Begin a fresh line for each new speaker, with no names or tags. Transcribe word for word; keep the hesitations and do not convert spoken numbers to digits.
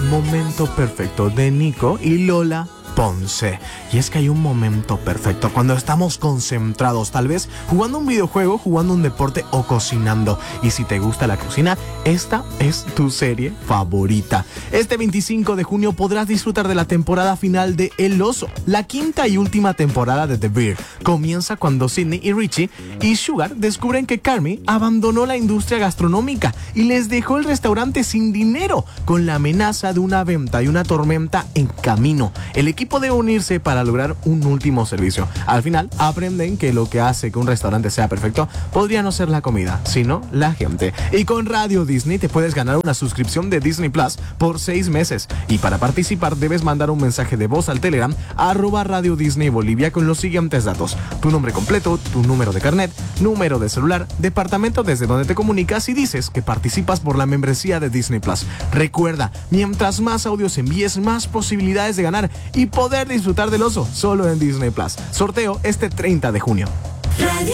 Momento Perfecto de Nico y Lola Ponce. Y es que hay un momento perfecto cuando estamos concentrados, tal vez jugando un videojuego, jugando un deporte o cocinando. Y si te gusta la cocina, esta es tu serie favorita. Este veinticinco de junio podrás disfrutar de la temporada final de El Oso. La quinta y última temporada de The Bear comienza cuando Sydney y Richie y Sugar descubren que Carmy abandonó la industria gastronómica y les dejó el restaurante sin dinero, con la amenaza de una venta y una tormenta en camino. El equipo debe unirse para lograr un último servicio. Al final aprenden que lo que hace que un restaurante sea perfecto podría no ser la comida, sino la gente. Y con Radio Disney te puedes ganar una suscripción de Disney Plus por seis meses. Y para participar debes mandar un mensaje de voz al Telegram arroba Radio Disney Bolivia con los siguientes datos: tu nombre completo, tu número de carnet, número de celular, departamento desde donde te comunicas y dices que participas por la membresía de Disney Plus. Recuerda, mientras más audios envíes, más posibilidades de ganar y poder disfrutar del oso solo en Disney Plus. Sorteo este treinta de junio.